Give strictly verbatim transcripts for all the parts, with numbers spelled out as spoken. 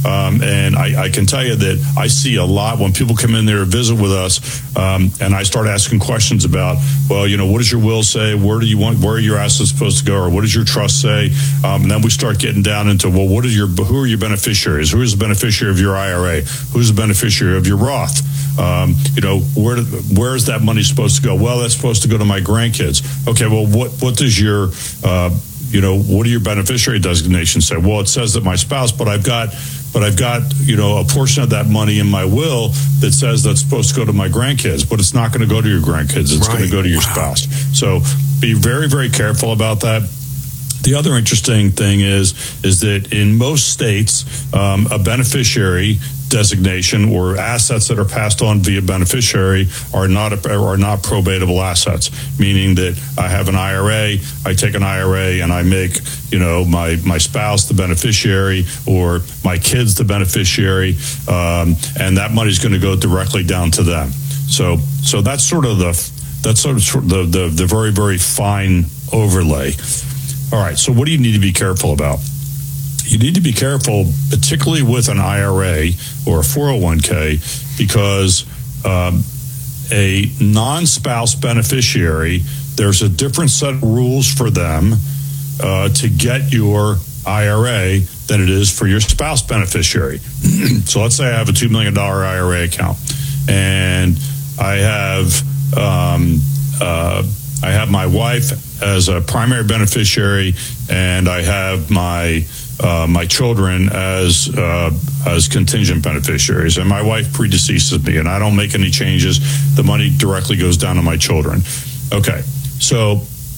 Um, and I, I can tell you that I see a lot when people come in there to visit with us, um, and I start asking questions about, well, you know, what does your will say? Where do you want, where are your assets supposed to go? Or what does your trust say? Um, and then we start getting down into, well, what are your, who are your beneficiaries? Who is the beneficiary of your I R A? Who's the beneficiary of your Roth? Um, you know, where where is that money supposed to go? Well, that's supposed to go to my grandkids. Okay, well, what what does your uh, you know, what do your beneficiary designations say? Well, it says that my spouse, but I've got, but I've got, you know, a portion of that money in my will that says that's supposed to go to my grandkids, but it's not going to go to your grandkids. It's right. going to go to your wow. spouse. So be very, very careful about that. The other interesting thing is, is that in most states, um, a beneficiary designation or assets that are passed on via beneficiary are not are not probatable assets, meaning that I have an I R A, I take an I R A and I make, you know, my my spouse the beneficiary or my kids the beneficiary, um, and that money is going to go directly down to them. So so that's sort of the that's sort of the the, the very very fine overlay. All right, so what do you need to be careful about? You need to be careful, particularly with an I R A or a four oh one k, because um, a non-spouse beneficiary, there's a different set of rules for them uh, to get your I R A than it is for your spouse beneficiary. So let's say I have a two million dollars I R A account, and I have um, uh, I have my wife as a primary beneficiary, and I have my Uh, my children as uh, as contingent beneficiaries, and my wife predeceases me, and I don't make any changes. The money directly goes down to my children. Okay, so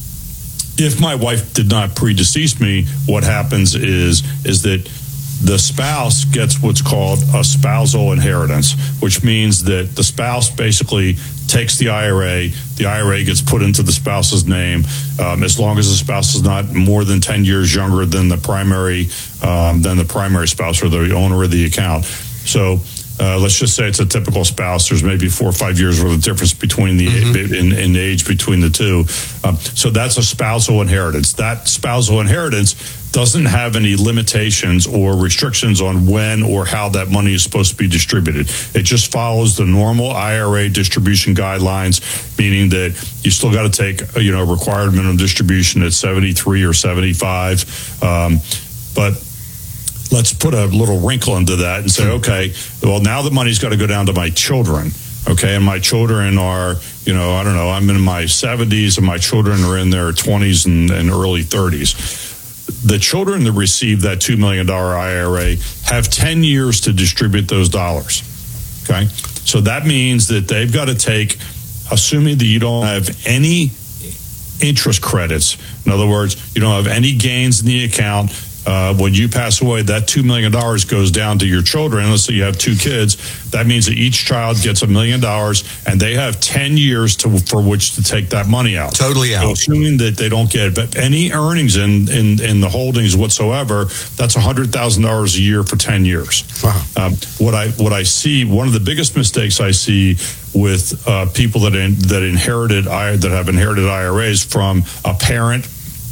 if my wife did not predecease me, what happens is is that the spouse gets what's called a spousal inheritance, which means that the spouse basically takes the I R A. The I R A gets put into the spouse's name, um, as long as the spouse is not more than ten years younger than the primary um, than the primary spouse or the owner of the account. So uh, let's just say it's a typical spouse. There's maybe four or five years worth of difference between the mm-hmm. in, in age between the two. Um, so that's a spousal inheritance. That spousal inheritance doesn't have any limitations or restrictions on when or how that money is supposed to be distributed. It just follows the normal I R A distribution guidelines, meaning that you still got to take, you know, required minimum distribution at seventy-three or seventy-five. Um, but let's put a little wrinkle into that and say, okay, well, now the money's got to go down to my children. Okay, and my children are, you know, I don't know, I'm in my seventies and my children are in their twenties and, and early thirties. The children that receive that two million dollars I R A have ten years to distribute those dollars. Okay, so that means that they've got to take, assuming that you don't have any interest credits, in other words, you don't have any gains in the account. Uh, when you pass away, that two million dollars goes down to your children. Let's say you have two kids. That means that each child gets a million dollars, and they have ten years to for which to take that money out. Totally out. So assuming that they don't get any earnings in, in, in the holdings whatsoever, that's one hundred thousand dollars a year for ten years. Wow. Um, what I what I see, one of the biggest mistakes I see with uh, people that in, that inherited that have inherited I R As from a parent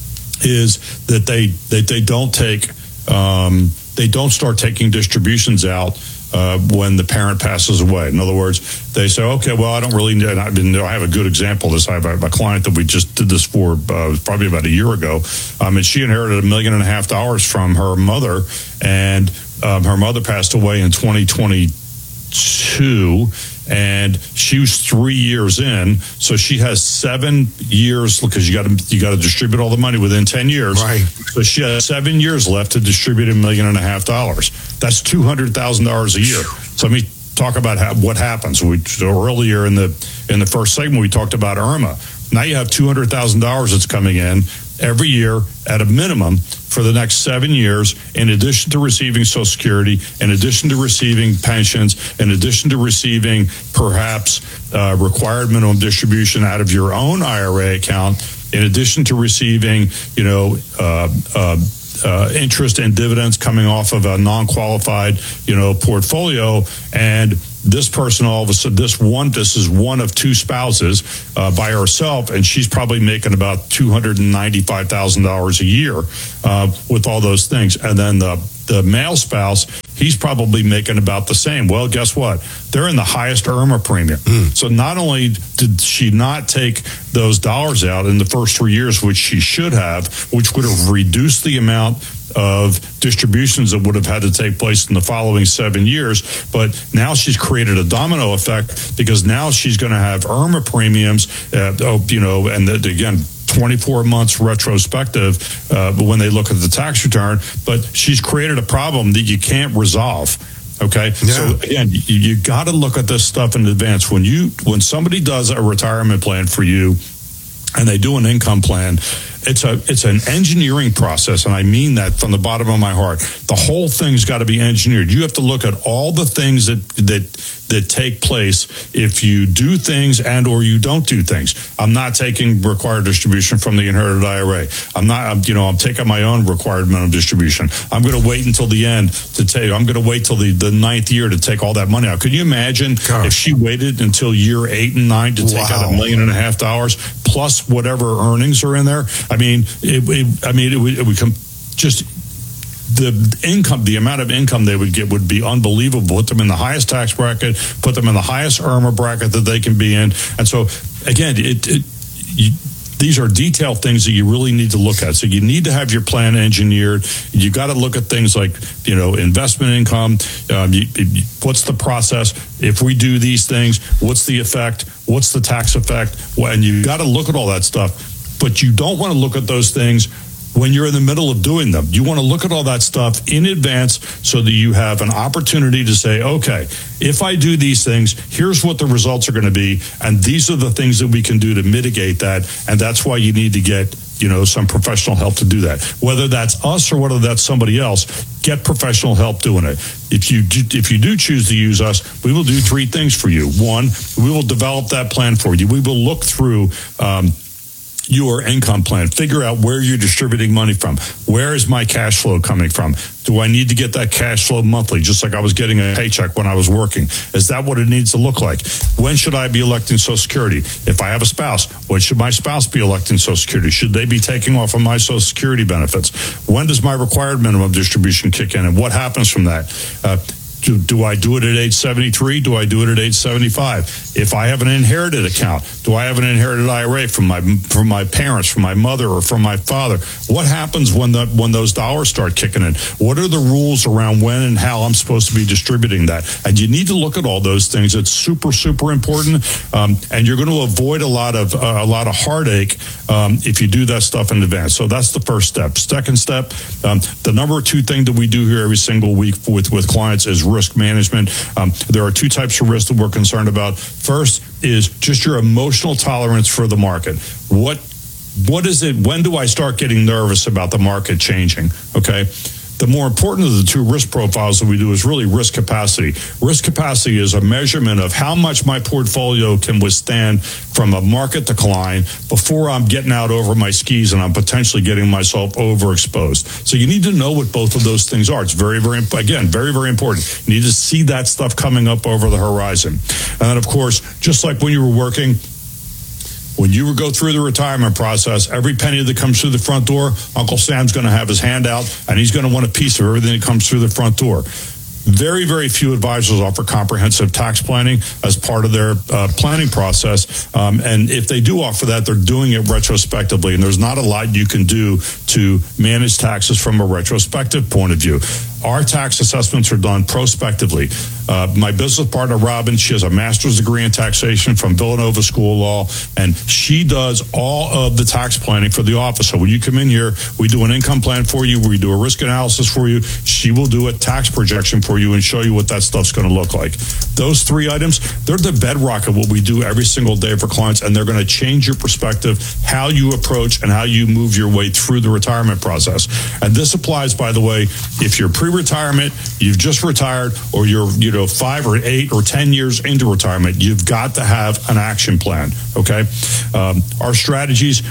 is that they that they don't take um, they don't start taking distributions out uh, when the parent passes away. In other words, they say, okay, well, I don't really need. I, mean, I have a good example of this. I have a, a client that we just did this for uh, probably about a year ago, um, and she inherited a million and a half dollars from her mother, and um, her mother passed away in twenty twenty-two. And she was three years in, so she has seven years because you got to you got to distribute all the money within ten years. Right. So she has seven years left to distribute a million and a half dollars. That's two hundred thousand dollars a year. So let me talk about how, what happens. We so earlier in the in the first segment we talked about Irma. Now you have two hundred thousand dollars that's coming in every year at a minimum for the next seven years, in addition to receiving Social Security, in addition to receiving pensions, in addition to receiving perhaps uh, required minimum distribution out of your own I R A account, in addition to receiving, you know, uh, uh, uh, interest and dividends coming off of a non-qualified, you know, portfolio. And this person, all of a sudden, this one, this is one of two spouses uh, by herself, and she's probably making about two hundred ninety-five thousand dollars a year uh, with all those things. And then the the male spouse he's probably making about the same. Well, guess what? They're in the highest IRMA premium. Mm. So not only did she not take those dollars out in the first three years, which she should have, which would have reduced the amount of distributions that would have had to take place in the following seven years. But now she's created a domino effect, because now she's going to have IRMA premiums, uh, oh, you know, and the, again, twenty-four months retrospective uh, when they look at the tax return. But she's created a problem that you can't resolve. Okay. Yeah. So again, you, you got to look at this stuff in advance. When you, when somebody does a retirement plan for you and they do an income plan, it's a, it's an engineering process. And I mean that from the bottom of my heart. The whole thing's got to be engineered. You have to look at all the things that, that, that take place if you do things and or you don't do things. I'm not taking required distribution from the inherited I R A. I'm not, I'm, you know, I'm taking my own required minimum distribution. I'm going to wait until the end to take, I'm going to wait till the, the ninth year to take all that money out. Could you imagine God. if she waited until year eight and nine to take wow. out a million and a half dollars plus whatever earnings are in there? I mean, it, it I mean, it would, it would come just, the income, the amount of income they would get would be unbelievable. Put them in the highest tax bracket, put them in the highest IRMA bracket that they can be in. And so, again, it, it you, these are detailed things that you really need to look at. So you need to have your plan engineered. You got to look at things like, you know, investment income. Um, you, you, what's the process? If we do these things, what's the effect? What's the tax effect? Well, and you got to look at all that stuff. But you don't want to look at those things when you're in the middle of doing them. You want to look at all that stuff in advance so that you have an opportunity to say, okay, if I do these things, here's what the results are going to be, and these are the things that we can do to mitigate that. And that's why you need to get, you know, some professional help to do that. Whether that's us or whether that's somebody else, get professional help doing it. If you do, if you do choose to use us, we will do three things for you. One, we will develop that plan for you. We will look through um, your income plan, figure out where you're distributing money from. Where is my cash flow coming from? Do I need to get that cash flow monthly, just like I was getting a paycheck when I was working? Is that what it needs to look like? When should I be electing Social Security? If I have a spouse, when should my spouse be electing Social Security? Should they be taking off of my Social Security benefits? When does my required minimum distribution kick in, and what happens from that? Uh, Do, do I do it at age seventy-three? Do I do it at age seventy-five? If I have an inherited account, do I have an inherited I R A from my from my parents, from my mother, or from my father? What happens when the when those dollars start kicking in? What are the rules around when and how I'm supposed to be distributing that? And you need to look at all those things. It's super super important, um, and you're going to avoid a lot of uh, a lot of heartache um, if you do that stuff in advance. So that's the first step. Second step, um, the number two thing that we do here every single week with with clients is risk management. Um, there are two types of risk that we're concerned about. First is just your emotional tolerance for the market. What, what is it? When do I start getting nervous about the market changing? Okay. The more important of the two risk profiles that we do is really risk capacity. Risk capacity is a measurement of how much my portfolio can withstand from a market decline before I'm getting out over my skis and I'm potentially getting myself overexposed. So you need to know what both of those things are. It's very, very, again, very, very important. You need to see that stuff coming up over the horizon. And then, of course, just like when you were working, when you go through the retirement process, every penny that comes through the front door, Uncle Sam's going to have his hand out, and he's going to want a piece of everything that comes through the front door. Very, very few advisors offer comprehensive tax planning as part of their uh, planning process. Um, and if they do offer that, they're doing it retrospectively. And there's not a lot you can do to manage taxes from a retrospective point of view. Our tax assessments are done prospectively. Uh, my business partner, Robin, she has a master's degree in taxation from Villanova School of Law, and she does all of the tax planning for the office. So when you come in here, we do an income plan for you, we do a risk analysis for you. She will do a tax projection for you and show you what that stuff's going to look like. Those three items, they're the bedrock of what we do every single day for clients, and they're going to change your perspective, how you approach and how you move your way through the retirement process. And this applies, by the way, if you're pre-retirement, you've just retired, or you're, you know, five or eight or ten years into retirement, you've got to have an action plan. Okay. Um, our strategies,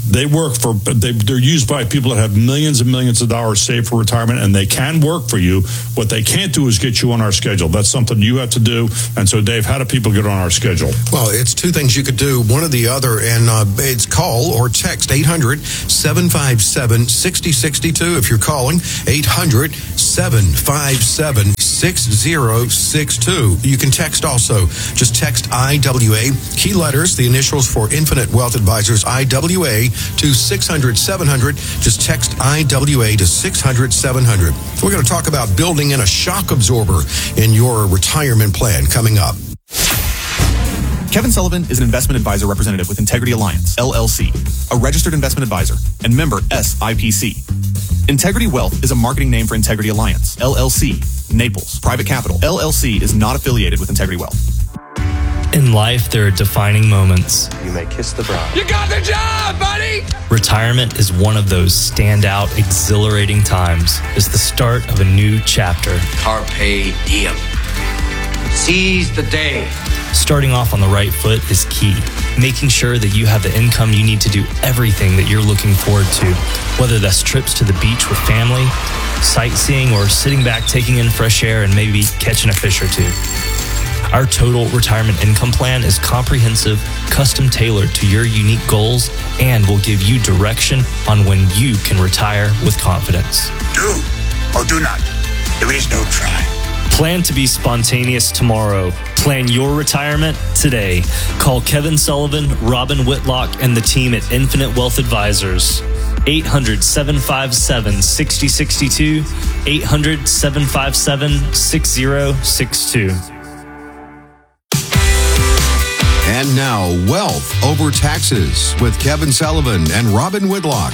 they work for, they, they're used by people that have millions and millions of dollars saved for retirement, and they can work for you. What they can't do is get you on our schedule. That's something you have to do. And so, Dave, how do people get on our schedule? Well, it's two things you could do, one or the other, and uh, it's call or text eight hundred, seven five seven, six zero six two. If you're calling, eight hundred, seven five seven, six zero six two. You can text also. Just text I W A, key letters, the initials for Infinite Wealth Advisors, I W A, to six hundred, seven hundred. Just text I W A to six hundred, seven hundred. We're going to talk about building in a shock absorber in your retirement plan coming up. Kevin Sullivan is an investment advisor representative with Integrity Alliance, L L C, a registered investment advisor, and member S I P C. Integrity Wealth is a marketing name for Integrity Alliance, L L C, Naples, Private Capital. L L C is not affiliated with Integrity Wealth. In life, there are defining moments. You may kiss the bride. You got the job, buddy! Retirement is one of those standout, exhilarating times. It's the start of a new chapter. Carpe diem. Seize the day. Starting off on the right foot is key. Making sure that you have the income you need to do everything that you're looking forward to, whether that's trips to the beach with family, sightseeing, or sitting back taking in fresh air and maybe catching a fish or two. Our total retirement income plan is comprehensive, custom tailored to your unique goals, and will give you direction on when you can retire with confidence. Do or do not. There is no try. Plan to be spontaneous tomorrow. Plan your retirement today. Call Kevin Sullivan, Robin Whitlock, and the team at Infinite Wealth Advisors. eight hundred, seven five seven, six zero six two. eight hundred, seven five seven, six zero six two. And now, Wealth Over Taxes with Kevin Sullivan and Robin Whitlock.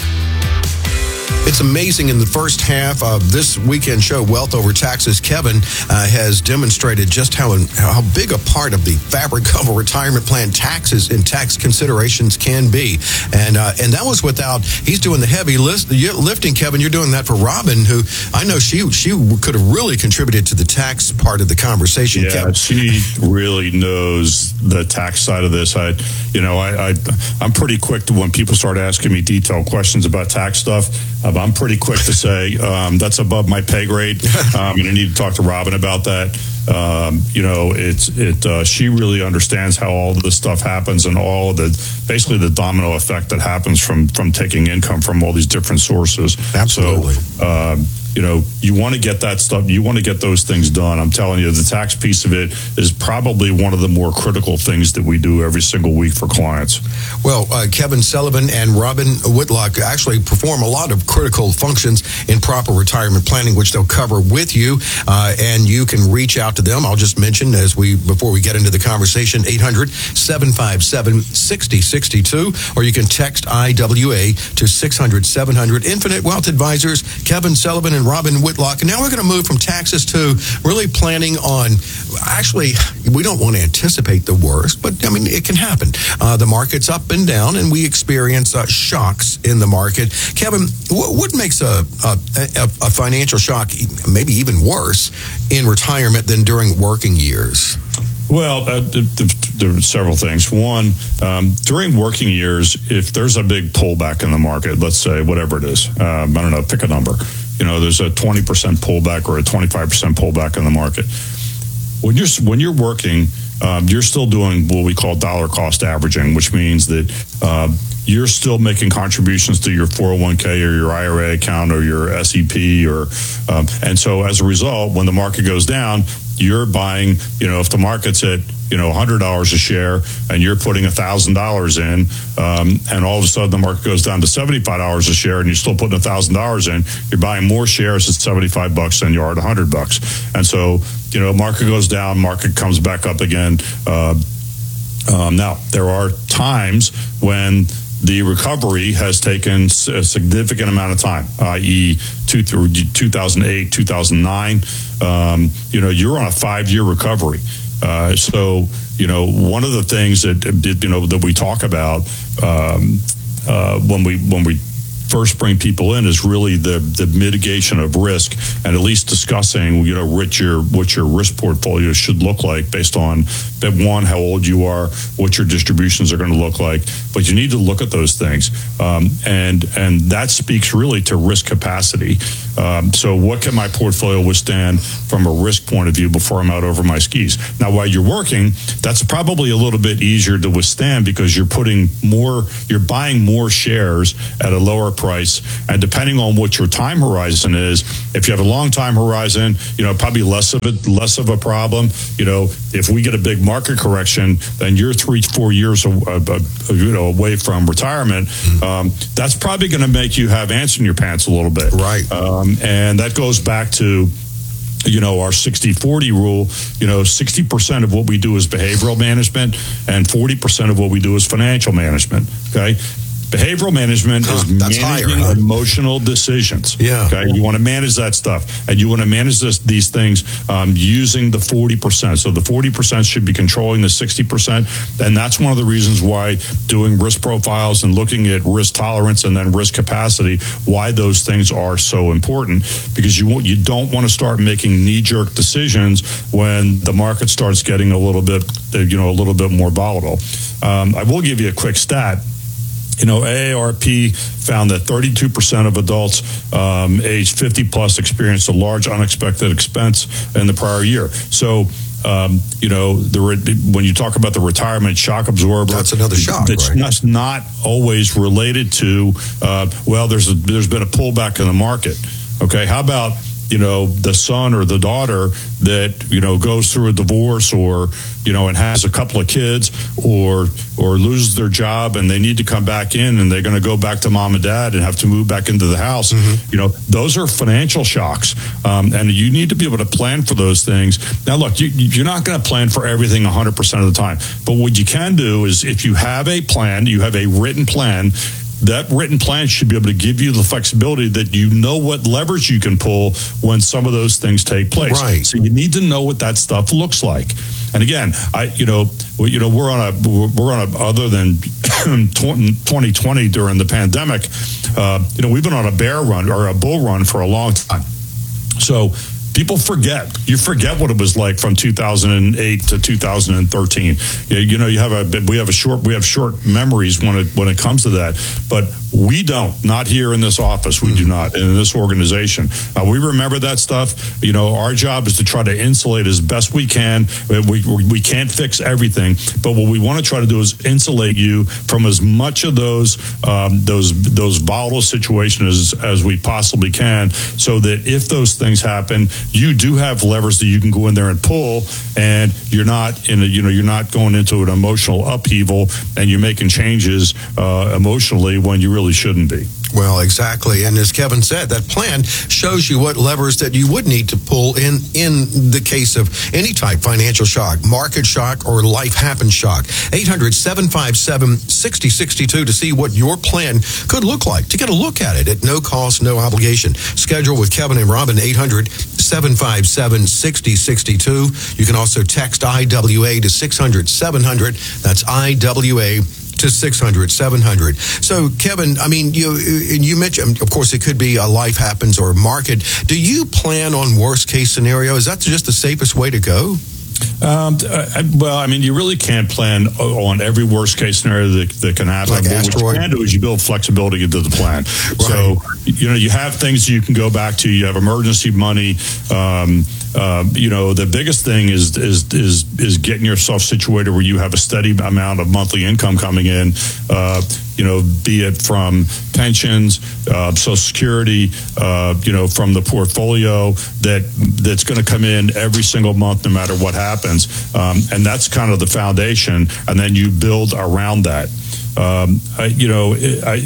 It's amazing in the first half of this weekend show, Wealth Over Taxes, Kevin uh, has demonstrated just how how big a part of the fabric of a retirement plan taxes and tax considerations can be. And uh, and that was without, he's doing the heavy list, the lifting, Kevin. You're doing that for Robin, who I know she she could have really contributed to the tax part of the conversation. Yeah, Kevin. She really knows the tax side of this. I, you know, I, I I'm pretty quick to when people start asking me detailed questions about tax stuff. I'm pretty quick to say um, that's above my pay grade, um, and I need to talk to Robin about that. Um, you know, it's it. Uh, she really understands how all of this stuff happens and all of the basically the domino effect that happens from from taking income from all these different sources. Absolutely. So, um, you know, you want to get that stuff. You want to get those things done. I'm telling you, the tax piece of it is probably one of the more critical things that we do every single week for clients. Well, uh, Kevin Sullivan and Robin Whitlock actually perform a lot of critical functions in proper retirement planning, which they'll cover with you. Uh, and you can reach out to them. I'll just mention as we before we get into the conversation, eight hundred, seven five seven, six zero six two, or you can text I W A to six hundred, seven hundred. Infinite Wealth Advisors, Kevin Sullivan and Robin Whitlock. And now we're going to move from taxes to really planning on, actually, we don't want to anticipate the worst, but I mean, it can happen. Uh, the market's up and down, and we experience uh, shocks in the market. Kevin, what, what makes a, a, a financial shock maybe even worse in retirement than during working years? Well, uh, there are several things. One, um, during working years, if there's a big pullback in the market, let's say whatever it is, um, I don't know, pick a number. You know, there's a twenty percent pullback or a twenty-five percent pullback in the market. When you're when you're working, um, you're still doing what we call dollar cost averaging, which means that uh, you're still making contributions to your four oh one k or your I R A account or your S E P, or um, and so as a result, when the market goes down, you're buying. You know, if the market's at you know one hundred dollars a share and you're putting one thousand dollars in, um, and all of a sudden the market goes down to seventy-five dollars a share and you're still putting one thousand dollars in, you're buying more shares at seventy-five bucks than you are at one hundred bucks. And so, you know, market goes down, market comes back up again. Uh, um, now, there are times when the recovery has taken a significant amount of time, that is two, two thousand eight, two thousand nine. Um, you know, you're on a five-year recovery. Uh, so, you know, one of the things that, you know, that we talk about um, uh, when we when we first bring people in is really the the mitigation of risk, and at least discussing, you know, what your what your risk portfolio should look like based on that, one, how old you are, what your distributions are going to look like. But you need to look at those things, um, and and that speaks really to risk capacity. Um, so what can my portfolio withstand from a risk point of view before I'm out over my skis? Now, while you're working, that's probably a little bit easier to withstand because you're putting more, you're buying more shares at a lower price. And depending on what your time horizon is, if you have a long time horizon, you know, probably less of it, less of a problem. You know, if we get a big market correction, then you're three, four years, uh, uh, you know, away from retirement. Um, that's probably going to make you have ants in your pants a little bit. Right. Um, and that goes back to, you know, our sixty forty rule. You know, sixty percent of what we do is behavioral management and forty percent of what we do is financial management. Okay. Behavioral management huh, is managing higher, huh? emotional decisions. Yeah. Okay. You want to manage that stuff, and you want to manage this, these things um, using the forty percent. So the forty percent should be controlling the sixty percent, and that's one of the reasons why doing risk profiles and looking at risk tolerance and then risk capacity, why those things are so important, because you you don't want to start making knee-jerk decisions when the market starts getting a little bit, you know, a little bit more volatile. Um, I will give you a quick stat. You know, A A R P found that thirty-two percent of adults um, aged fifty plus experienced a large unexpected expense in the prior year. So, um, you know, the re- when you talk about the retirement shock absorber, that's another shock. It's right? not, not always related to, uh, well, there's a, there's been a pullback in the market. Okay, how about, you know, the son or the daughter that, you know, goes through a divorce or, you know, and has a couple of kids or or loses their job and they need to come back in and they're going to go back to mom and dad and have to move back into the house. Mm-hmm. You know, those are financial shocks. Um, and you need to be able to plan for those things. Now, look, you, you're not going to plan for everything one hundred percent of the time. But what you can do is if you have a plan, you have a written plan, that written plan should be able to give you the flexibility that you know what levers you can pull when some of those things take place. Right. So you need to know what that stuff looks like. And again, I, you know, we, you know, we're on a, we're on a, other than twenty twenty during the pandemic, uh, you know, we've been on a bear run or a bull run for a long time. So people forget. You forget what it was like from two thousand eight to two thousand thirteen. You, you know, you have a we have a short we have short memories when it when it comes to that. But we don't. Not here in this office. We do not. In this organization, uh, we remember that stuff. You know, our job is to try to insulate as best we can. We we, we can't fix everything, but what we want to try to do is insulate you from as much of those um, those those volatile situations as, as we possibly can, so that if those things happen, you do have levers that you can go in there and pull, and you're not in a, you know, you're not going into an emotional upheaval and you're making changes uh, emotionally when you really shouldn't be. Well, exactly. And as Kevin said, that plan shows you what levers that you would need to pull in in the case of any type, financial shock, market shock, or life happens shock. eight hundred, seven five seven, six zero six two to see what your plan could look like, to get a look at it at no cost, no obligation. Schedule with Kevin and Robin, eight hundred, seven five seven, six zero six two. You can also text I W A to six hundred, seven hundred. That's I W A to six hundred, seven hundred. So, Kevin, I mean, you and you mentioned, of course, it could be a life happens or a market. Do you plan on worst case scenario? Is that just the safest way to go? Um, uh, well, I mean, you really can't plan on every worst case scenario that, that can happen. Like what you can do is you build flexibility into the plan. Right. So, you know, you have things you can go back to. You have emergency money. Um, uh, you know, the biggest thing is is is is getting yourself situated where you have a steady amount of monthly income coming in. Uh, you know, be it from pensions, uh, Social Security, uh, you know, from the portfolio that that's going to come in every single month, no matter what happens. Um, and that's kind of the foundation. And then you build around that. Um, I, you know, I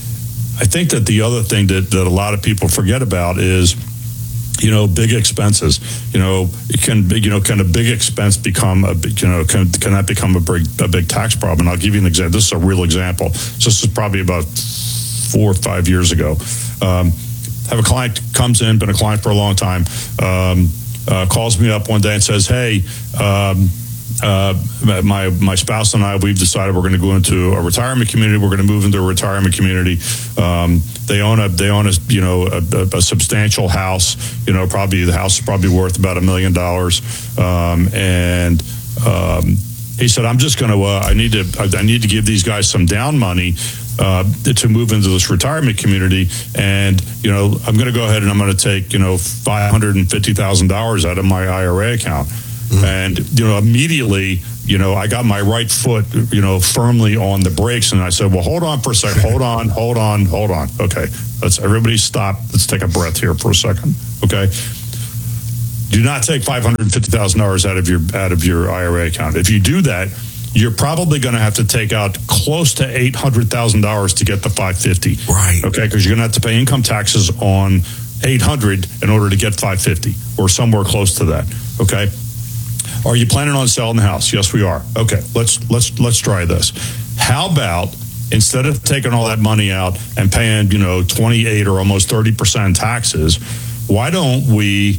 I think that the other thing that, that a lot of people forget about is, you know, big expenses. You know, it can, you know, can a big expense become a, you know, can can that become a big a big tax problem? And I'll give you an example. This is a real example. So this is probably about four or five years ago. Um, have a client comes in, been a client for a long time, um, uh, calls me up one day and says, "Hey, um, uh, my my spouse and I, we've decided we're going to go into a retirement community. We're going to move into a retirement community. Um, they own a they own a you know a, a, a substantial house. You know, probably the house is probably worth about a million dollars. Um, and um, he said, I'm just going to uh, I need to I need to give these guys some down money uh, to move into this retirement community. And you know, I'm going to go ahead and I'm going to take you know five hundred and fifty thousand dollars out of my I R A account. Mm-hmm. And, you know, immediately, you know, I got my right foot, you know, firmly on the brakes. And I said, well, hold on for a second. Hold on, hold on, hold on. Okay. Let's everybody stop. Let's take a breath here for a second. Okay. Do not take five hundred fifty thousand dollars out of your, out of your I R A account. If you do that, you're probably going to have to take out close to eight hundred thousand dollars to get the five fifty. Right. Okay. Because you're going to have to pay income taxes on eight hundred in order to get five fifty or somewhere close to that. Okay. Are you planning on selling the house? Yes, we are. Okay, let's let's let's try this. How about instead of taking all that money out and paying, you know, twenty-eight or almost thirty percent taxes, why don't we,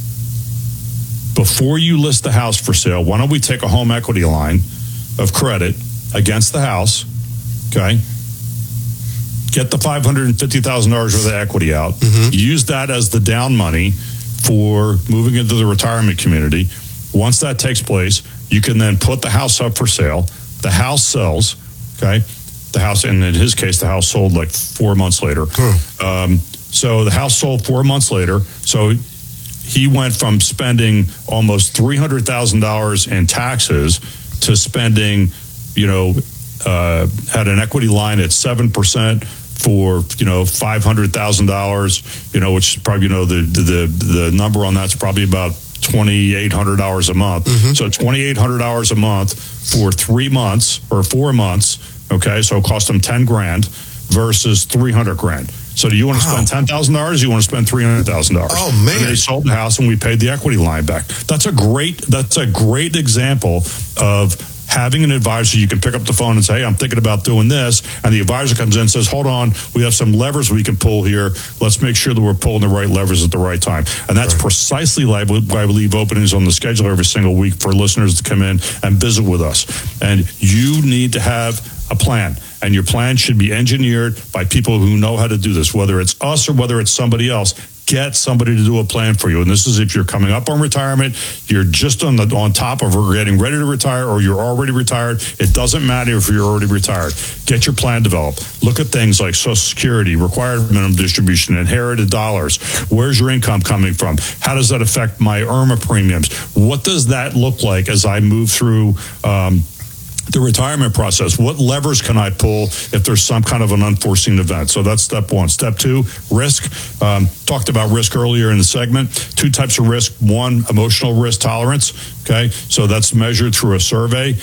before you list the house for sale, why don't we take a home equity line of credit against the house, okay? Get the five hundred fifty thousand dollars worth of equity out. Mm-hmm. Use that as the down money for moving into the retirement community. Once that takes place, you can then put the house up for sale. The house sells, okay? The house, and in his case, the house sold like four months later. Hmm. Um, so the house sold four months later. So he went from spending almost three hundred thousand dollars in taxes to spending, you know, uh, had an equity line at seven percent for, you know, five hundred thousand dollars, you know, which is probably, you know, the, the, the number on that's probably about twenty-eight hundred dollars a month. Mm-hmm. So twenty-eight hundred dollars a month for three months or four months. Okay. So it cost them ten grand versus three hundred grand. So do you want to wow. spend ten thousand dollars? Or you want to spend three hundred thousand dollars? Oh man. And they sold the house and we paid the equity line back. That's a great, that's a great example of having an advisor. You can pick up the phone and say, hey, I'm thinking about doing this. And the advisor comes in and says, hold on, we have some levers we can pull here. Let's make sure that we're pulling the right levers at the right time. And that's right. precisely why we leave openings on the schedule every single week for listeners to come in and visit with us. And you need to have a plan. And your plan should be engineered by people who know how to do this, whether it's us or whether it's somebody else. Get somebody to do a plan for you. And this is if you're coming up on retirement, you're just on the on top of or getting ready to retire, or you're already retired. It doesn't matter if you're already retired. Get your plan developed. Look at things like Social Security, required minimum distribution, inherited dollars. Where's your income coming from? How does that affect my I R M A premiums? What does that look like as I move through um, the retirement process? What levers can I pull if there's some kind of an unforeseen event? So that's step one. Step two, risk. Um, talked about risk earlier in the segment. Two types of risk. One, emotional risk tolerance. Okay, so that's measured through a survey.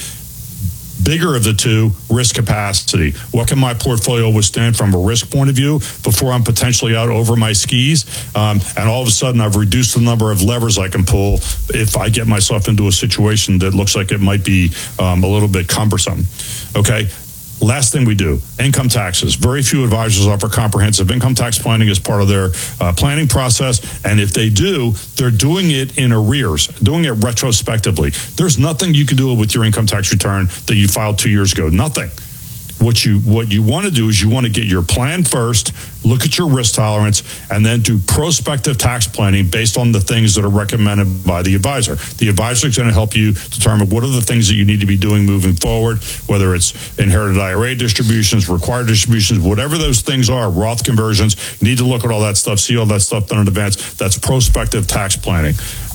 Bigger of the two, risk capacity. What can my portfolio withstand from a risk point of view before I'm potentially out over my skis? Um, and all of a sudden, I've reduced the number of levers I can pull if I get myself into a situation that looks like it might be um, a little bit cumbersome. Okay. Last thing we do, income taxes. Very few advisors offer comprehensive income tax planning as part of their uh, planning process. And if they do, they're doing it in arrears, doing it retrospectively. There's nothing you can do with your income tax return that you filed two years ago. Nothing. What you what you want to do is you want to get your plan first, look at your risk tolerance, and then do prospective tax planning based on the things that are recommended by the advisor. The advisor is going to help you determine what are the things that you need to be doing moving forward, whether it's inherited I R A distributions, required distributions, whatever those things are, Roth conversions. You need to look at all that stuff, see all that stuff done in advance. That's prospective tax planning.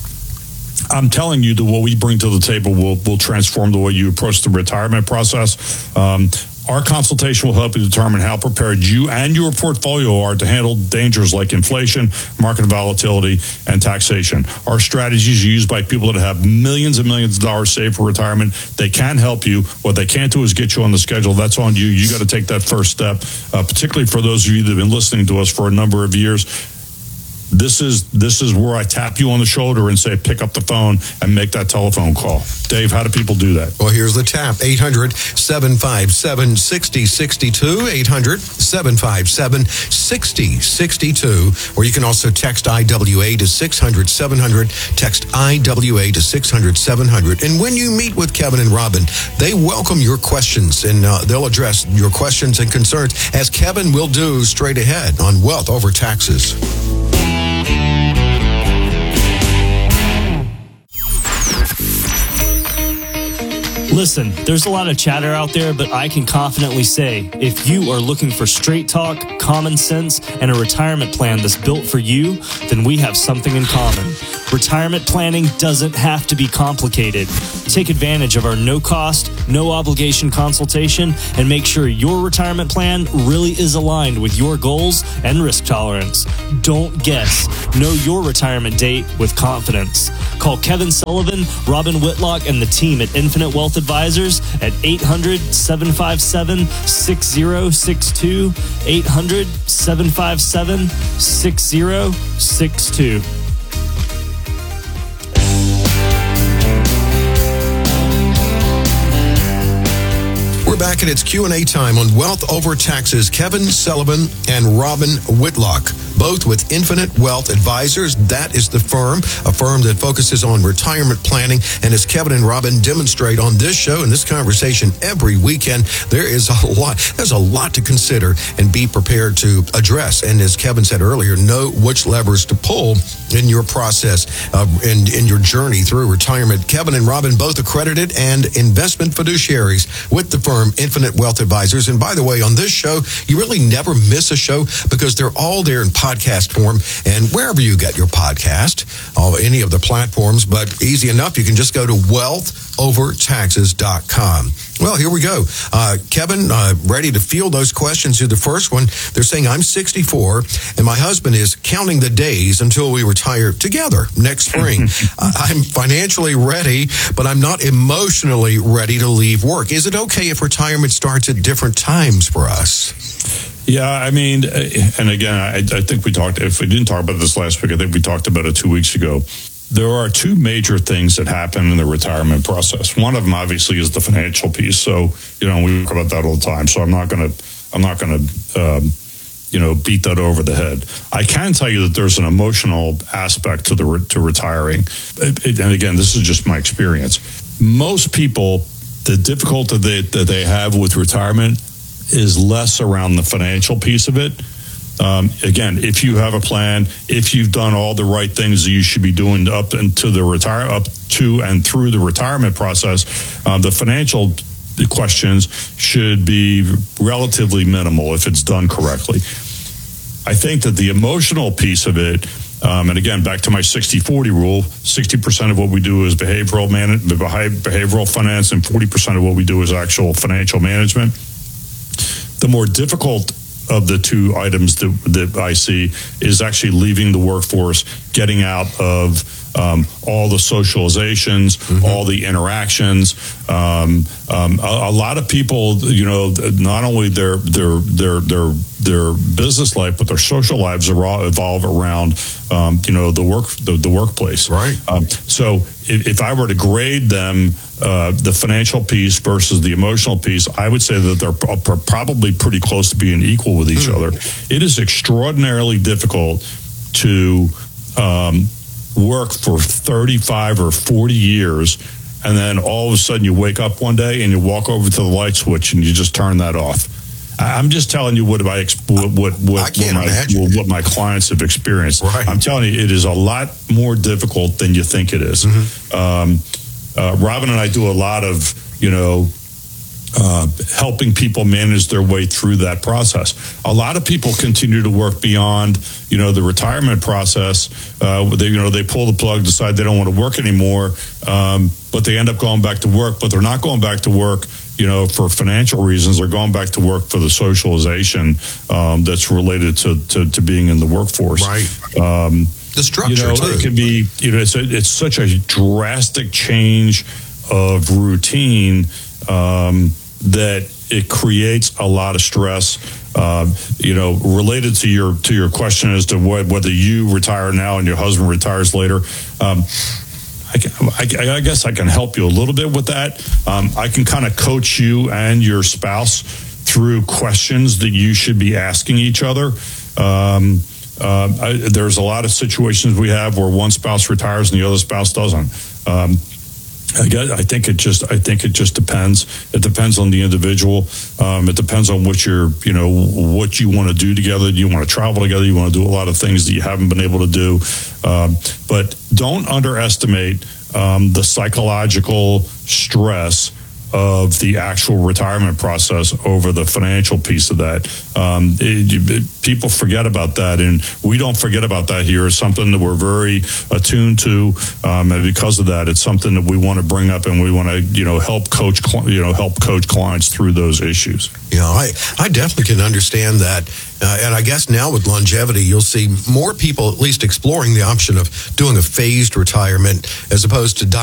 I'm telling you that what we bring to the table will, will transform the way you approach the retirement process. Um, Our consultation will help you determine how prepared you and your portfolio are to handle dangers like inflation, market volatility, and taxation. Our strategies are used by people that have millions and millions of dollars saved for retirement. They can help you. What they can't do is get you on the schedule. That's on you. You got to take that first step, uh, particularly for those of you that have been listening to us for a number of years. This is this is where I tap you on the shoulder and say, pick up the phone and make that telephone call. Dave, how do people do that? Well, here's the tap. eight hundred, seven five seven, six zero six two. eight hundred, seven five seven, six zero six two. Or you can also text I W A to six hundred, seven hundred. Text I W A to six hundred, seven hundred. And when you meet with Kevin and Robin, they welcome your questions, and uh, they'll address your questions and concerns, as Kevin will do straight ahead on Wealth Over Taxes. Listen, there's a lot of chatter out there, but I can confidently say, if you are looking for straight talk, common sense, and a retirement plan that's built for you, then we have something in common. Retirement planning doesn't have to be complicated. Take advantage of our no-cost, no-obligation consultation and make sure your retirement plan really is aligned with your goals and risk tolerance. Don't guess. Know your retirement date with confidence. Call Kevin Sullivan, Robin Whitlock, and the team at Infinite Wealth Advisors at eight hundred, seven five seven, six zero six two, eight hundred, seven five seven, six zero six two. We're back and it's Q and A time on Wealth Over Taxes. Kevin Sullivan and Robin Whitlock, both with Infinite Wealth Advisors. That is the firm, a firm that focuses on retirement planning. And as Kevin and Robin demonstrate on this show and this conversation every weekend, there is a lot, there's a lot to consider and be prepared to address. And as Kevin said earlier, know which levers to pull in your process, uh, in, in your journey through retirement. Kevin and Robin, both accredited and investment fiduciaries with the firm Infinite Wealth Advisors. And by the way, on this show, you really never miss a show because they're all there in podcast form and wherever you get your podcast, or any of the platforms. But easy enough, you can just go to wealth over taxes dot com. Well, here we go. Uh, Kevin, uh, ready to field those questions. Here, the first one, they're saying, I'm sixty-four, and my husband is counting the days until we retire together next spring. I'm financially ready, but I'm not emotionally ready to leave work. Is it okay if retirement starts at different times for us? Yeah, I mean, and again, I, I think we talked, if we didn't talk about this last week, I think we talked about it two weeks ago. There are two major things that happen in the retirement process. One of them, obviously, is the financial piece. So, you know, we talk about that all the time. So I'm not going to, I'm not going to, um, you know, beat that over the head. I can tell you that there's an emotional aspect to the to retiring. It, it, and again, this is just my experience. Most people, the difficulty they, that they have with retirement is less around the financial piece of it. Um, again, if you have a plan, if you've done all the right things that you should be doing up into the retire up to and through the retirement process, uh, the financial questions should be relatively minimal if it's done correctly. I think that the emotional piece of it, um, and again, back to my sixty forty rule, sixty percent of what we do is behavioral man- behavioral finance, and forty percent of what we do is actual financial management. The more difficult of the two items that, that I see is actually leaving the workforce, getting out of um, all the socializations, mm-hmm. all the interactions. Um, um, a, a lot of people, you know, not only their their their their their business life, but their social lives are all evolve around, um, you know, the work the, the workplace. Right. Um, so if, if I were to grade them, uh, the financial piece versus the emotional piece, I would say that they're pro- probably pretty close to being equal with each mm. other. It is extraordinarily difficult to um, work for thirty-five or forty years, and then all of a sudden you wake up one day and you walk over to the light switch and you just turn that off. I'm just telling you what I what what what, what, my, what my clients have experienced. Right. I'm telling you, it is a lot more difficult than you think it is. Mm-hmm. Um, uh, Robin and I do a lot of, you know, uh, helping people manage their way through that process. A lot of people continue to work beyond, you know, the retirement process. Uh, they, you know, they pull the plug, decide they don't want to work anymore, um, but they end up going back to work. But they're not going back to work, you know, for financial reasons. They're going back to work for the socialization um, that's related to, to to being in the workforce. Right. Um, the structure, you know, too. It can be, you know, it's a, it's such a drastic change of routine um, that it creates a lot of stress. Uh, you know, related to your to your question as to what, whether you retire now and your husband retires later. Um, I, I, I guess I can help you a little bit with that. Um, I can kind of coach you and your spouse through questions that you should be asking each other. Um, uh, I, there's a lot of situations we have where one spouse retires and the other spouse doesn't. Um, I guess, I think it just I think it just depends. It depends on the individual. Um, it depends on what you're you know what you want to do together. You want to travel together. You want to do a lot of things that you haven't been able to do. Um, but don't underestimate um, the psychological stress of the actual retirement process over the financial piece of that. Um, it, it, people forget about that, and we don't forget about that here. It's something that we're very attuned to, um, and because of that, it's something that we want to bring up, and we want to, you know, help coach, you know, help coach clients through those issues. You know, I, I definitely can understand that. Uh, and I guess now with longevity, you'll see more people at least exploring the option of doing a phased retirement as opposed to